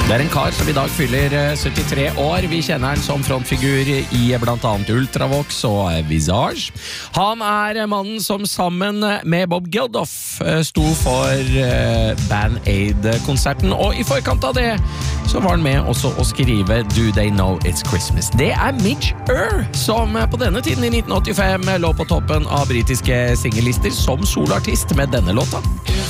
Det en kar som I dag fyller 73 år. Vi kjenner han som frontfigur I blant annet Ultravox og Visage. Han mannen som sammen med Bob Geldof sto for Band Aid-konserten, og I forkant av det så var han med også å skrive Do They Know It's Christmas. Det Midge Ure, som på denne tiden I 1985 lå på toppen av britiske singellister som soloartist med denne låta.